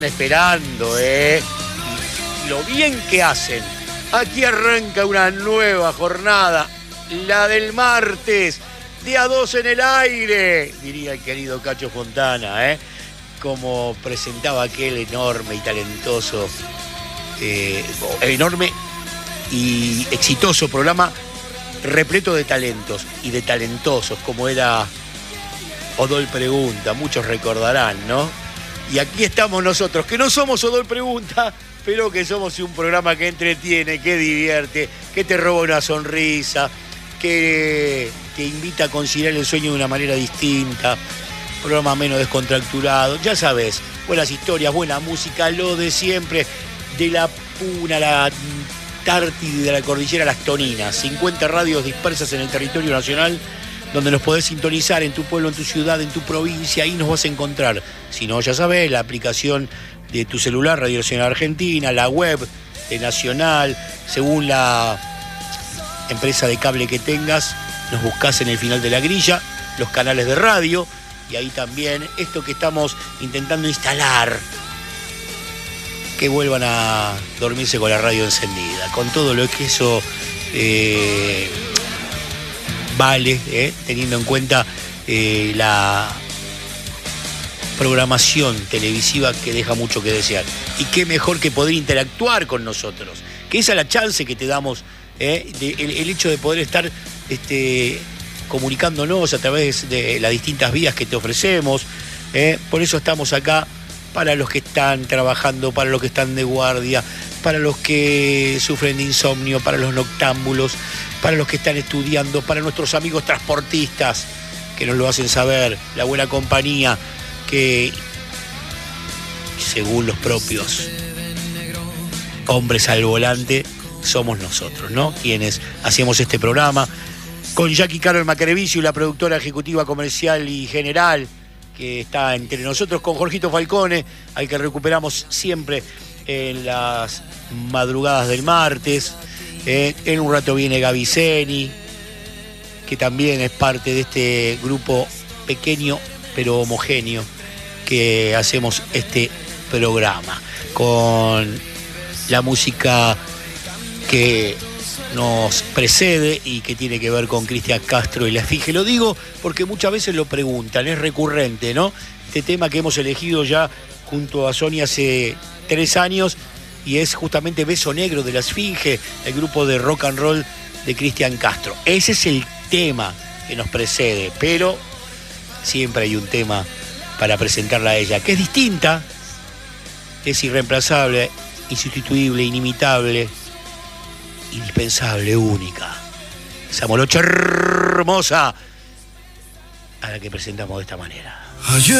Esperando, lo bien que hacen. Aquí arranca una nueva jornada, la del martes, día 2 en el aire, diría el querido Cacho Fontana, como presentaba aquel enorme y talentoso, enorme y exitoso programa repleto de talentos y de talentosos, como era Odol Pregunta, muchos recordarán, ¿no? Y aquí estamos nosotros, que no somos Odol Pregunta, pero que somos un programa que entretiene, que divierte, que te roba una sonrisa, que te invita a considerar el sueño de una manera distinta, programa menos descontracturado, ya sabes, buenas historias, buena música, lo de siempre, de la Puna, la Tártide, de la Cordillera, las Toninas, 50 radios dispersas en el territorio nacional, donde nos podés sintonizar en tu pueblo, en tu ciudad, en tu provincia, ahí nos vas a encontrar. Si no, ya sabés, la aplicación de tu celular, Radio Nacional Argentina, la web de Nacional, según la empresa de cable que tengas, nos buscás en el final de la grilla, los canales de radio, y ahí también esto que estamos intentando instalar, que vuelvan a dormirse con la radio encendida, con todo lo que eso vale, teniendo en cuenta la programación televisiva que deja mucho que desear. Y qué mejor que poder interactuar con nosotros, que esa es la chance que te damos, el hecho de poder estar comunicándonos a través de las distintas vías que te ofrecemos. Por eso estamos acá, para los que están trabajando, para los que están de guardia, para los que sufren de insomnio, para los noctámbulos, para los que están estudiando, para nuestros amigos transportistas, que nos lo hacen saber, la buena compañía, que según los propios hombres al volante, somos nosotros, ¿no? Quienes hacemos este programa, con Jackie Carol Macarevicio, la productora ejecutiva comercial y general, que está entre nosotros, con Jorgito Falcone, al que recuperamos siempre en las madrugadas del martes. En un rato viene Gaby Zeni, que también es parte de este grupo pequeño pero homogéneo que hacemos este programa, con la música que nos precede y que tiene que ver con Cristian Castro y La Esfinge. Lo digo porque muchas veces lo preguntan, es recurrente, ¿no? Este tema que hemos elegido ya junto a Sonia hace 3 años, y es justamente Beso Negro de La Esfinge, el grupo de rock and roll de Cristian Castro. Ese es el tema que nos precede, pero siempre hay un tema para presentarla a ella, que es distinta, es irreemplazable, insustituible, inimitable, indispensable, única. Esa molocha hermosa a la que presentamos de esta manera.